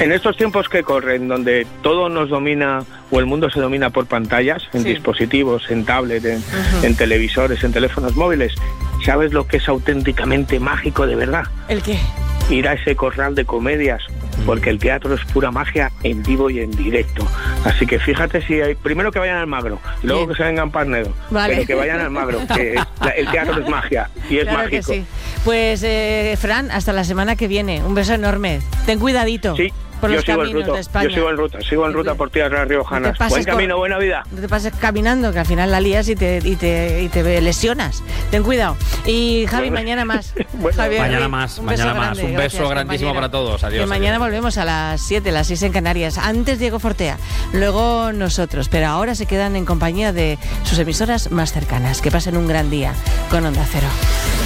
En estos tiempos que corren, donde todo nos domina, o el mundo se domina por pantallas, en dispositivos, en tablet, en televisores, en teléfonos móviles, ¿sabes lo que es auténticamente mágico de verdad? ¿El qué? Ir a ese corral de comedias, porque el teatro es pura magia en vivo y en directo. Así que fíjate si hay, primero que vayan al Magro, y luego que se vengan Parnedo, pero que vayan al Magro, que el teatro es magia y es mágico. Que sí. Pues Fran, hasta la semana que viene. Un beso enorme. Ten cuidadito. Sí. Por los caminos de España. Yo sigo en ruta por tierras riojanas. Buen camino, buena vida. No te pases caminando, que al final la lías y te lesionas. Ten cuidado. Y Javi, mañana más. Bueno, Javier, mañana más. Un beso grandísimo, compañero, para todos. Adiós. Que mañana volvemos a las 7, las 6 en Canarias. Antes Diego Fortea, luego nosotros. Pero ahora se quedan en compañía de sus emisoras más cercanas. Que pasen un gran día con Onda Cero.